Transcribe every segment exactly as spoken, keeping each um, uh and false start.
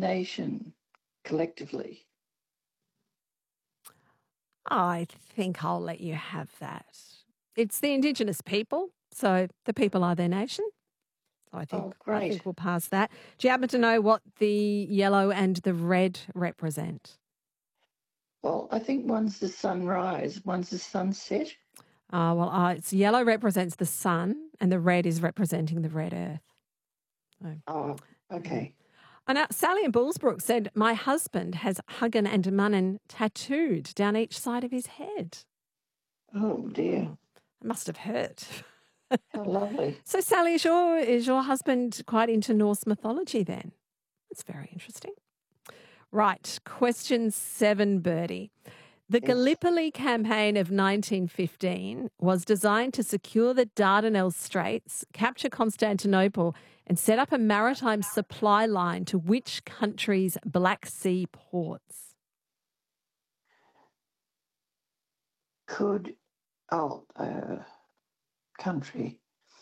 nation collectively? I think I'll let you have that. It's the Indigenous people, so the people are their nation. I think, Oh, great. I think we'll pass that. Do you happen to know what the yellow and the red represent? Well, I think one's the sunrise, one's the sunset. Uh, well, uh, it's yellow represents the sun and the red is representing the red earth. Oh, Oh, okay. And now, Sally in Bullsbrook said, my husband has Huggan and Munnin tattooed down each side of his head. Oh, dear. It must have hurt. How lovely. So, Sally, is your, is your husband quite into Norse mythology then? That's very interesting. Right, question seven, Birdie. The Yes. Gallipoli campaign of nineteen fifteen was designed to secure the Dardanelles Straits, capture Constantinople, and set up a maritime supply line to which country's Black Sea ports? Could, oh, uh, country.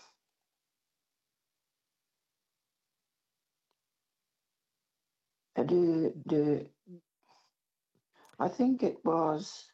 Uh, do, do, I think it was,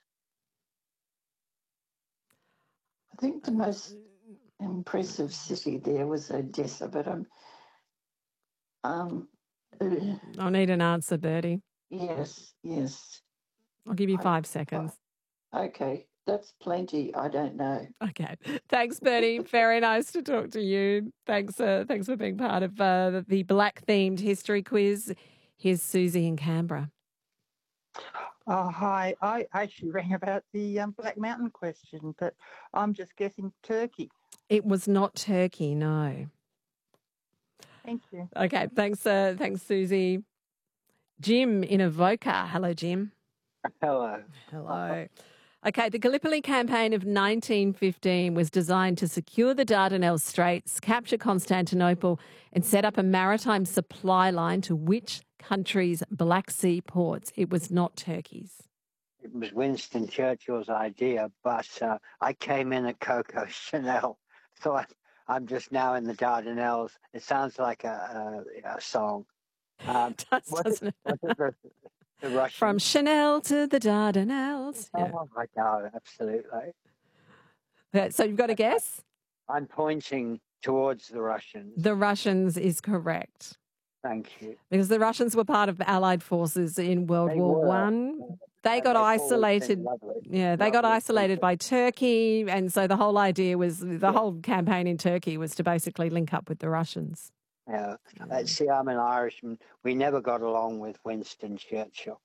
I think the most impressive city there was Odessa, but I'm, um, uh, I'll need an answer, Birdie. yes, yes. I'll give you I- five seconds. Okay, that's plenty. I don't know. Okay. Thanks, Bernie. Very nice to talk to you. Thanks, uh, thanks for being part of uh, the black-themed history quiz. Here's Susie in Canberra. Oh, hi. I actually rang about the um, Black Mountain question, but I'm just guessing Turkey. It was not Turkey, no. Thank you. Okay, thanks, uh, thanks, Susie. Jim in Avoca. Hello, Jim. Hello. Hello. Okay, the Gallipoli campaign of nineteen fifteen was designed to secure the Dardanelles Straits, capture Constantinople, and set up a maritime supply line to which country's Black Sea ports? It was not Turkey's. It was Winston Churchill's idea, but uh, I came in at Coco Chanel, so I, I'm just now in the Dardanelles. It sounds like a, a, a song. Um, Does, was doesn't it, it? was it the, the Russian? From Chanel to the Dardanelles. Yeah. Oh my God, absolutely. Yeah, so you've got a guess? I'm pointing towards the Russians. The Russians is correct. Thank you. Because the Russians were part of Allied forces in World They War were. One. They And got they've always been isolated. lovely. Yeah, they got Lovely isolated people. by Turkey, and so the whole idea was the whole campaign in Turkey was to basically link up with the Russians. Yeah. Uh, see, I'm an Irishman. We never got along with Winston Churchill.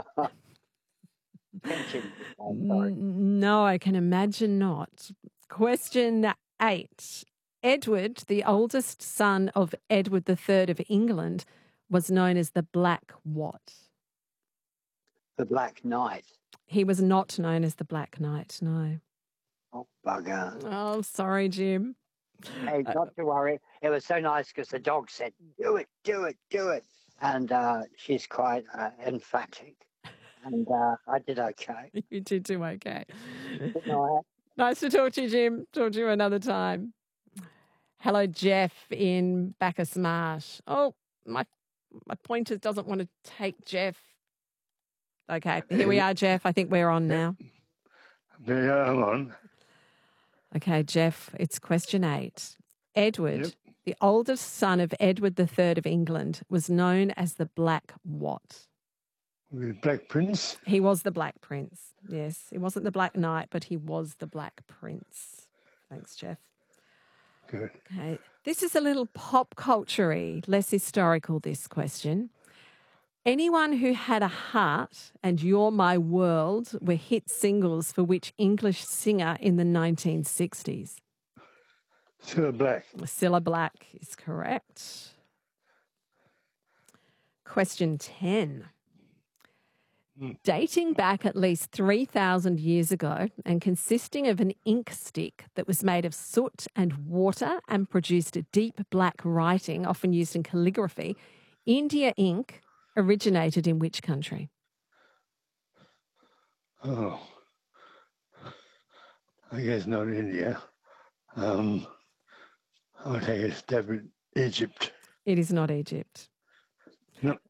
Continue. I'm sorry. N- No, I can imagine not. Question eight. Edward, the oldest son of Edward the Third of England, was known as the Black what? The Black Knight. He was not known as the Black Knight, no. Oh, bugger. Oh, sorry, Jim. Hey, not to worry. It was so nice because the dog said, do it, do it, do it. And uh, she's quite uh, emphatic. And uh, I did okay. You did do okay. Good night. Nice to talk to you, Jim. Talk to you another time. Hello, Jeff in Bacchus Marsh. Oh, my my pointer doesn't want to take Jeff. Okay, here we are, Jeff. I think we're on now. Yeah, I'm on. Okay, Jeff, it's question eight. Edward, Yep. the oldest son of Edward the Third of England, was known as the Black what? The Black Prince. He was the Black Prince. Yes, he wasn't the Black Knight, but he was the Black Prince. Thanks, Jeff. Good. Okay, this is a little pop culture-y, less historical, this question. Anyone who had a heart and You're My World were hit singles for which English singer in the nineteen sixties? Cilla Black. Cilla Black is correct. Question ten. Dating back at least three thousand years ago and consisting of an ink stick that was made of soot and water and produced a deep black writing, often used in calligraphy, India ink originated in which country? Oh, I guess not India. Um, I'll take a stab at Egypt. It is not Egypt. No.